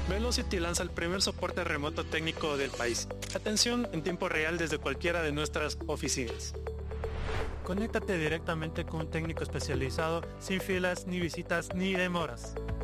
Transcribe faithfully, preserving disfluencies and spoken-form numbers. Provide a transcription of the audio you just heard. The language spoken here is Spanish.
Velocity lanza el primer soporte remoto técnico del país. Atención en tiempo real desde cualquiera de nuestras oficinas. Conéctate directamente con un técnico especializado sin filas, ni visitas, ni demoras.